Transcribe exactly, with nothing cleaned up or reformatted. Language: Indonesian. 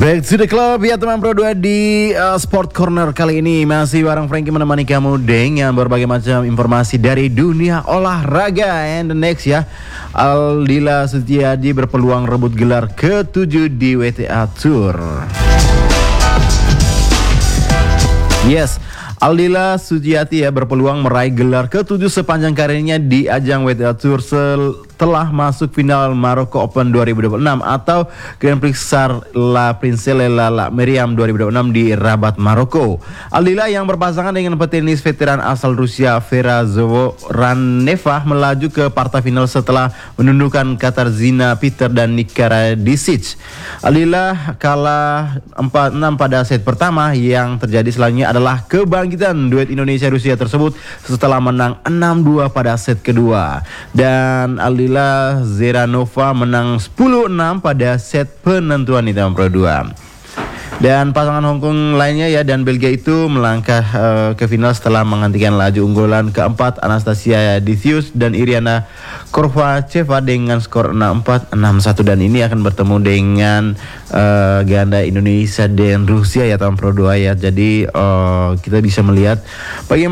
Back to the club ya teman Pro dua di uh, Sport Corner kali ini masih bareng Frankie menemani kamu dengan berbagai macam informasi dari dunia olahraga. And the next ya, Aldila Suciati berpeluang rebut gelar ketujuh di W T A Tour. Yes, Aldila Suciati ya berpeluang meraih gelar ketujuh sepanjang karirnya di ajang W T A Tour setelah masuk final Maroko Open dua ribu dua puluh enam atau Grand Prix Sar La Princesse La Meriam dua ribu dua puluh enam di Rabat, Maroko. Aldila yang berpasangan dengan petenis veteran asal Rusia Vera Zvoraneva melaju ke partai final setelah menundukkan Katarzyna Peter dan Nika Radicic. Aldila kalah empat enam pada set pertama. Yang terjadi selanjutnya adalah kebangkitan duet Indonesia-Rusia tersebut setelah menang enam dua pada set kedua. Dan Aldila Zeranova menang sepuluh enam pada set penentuan di tahun Pro dua. Dan pasangan Hong Kong lainnya ya dan Belgia itu melangkah uh, ke final setelah menghentikan laju unggulan keempat Anastasia Dithius dan Iriana Korvacheva dengan skor enam empat enam satu, dan ini akan bertemu dengan uh, ganda Indonesia dan Rusia ya tahun Pro dua ya. Jadi uh, kita bisa melihat bagaimana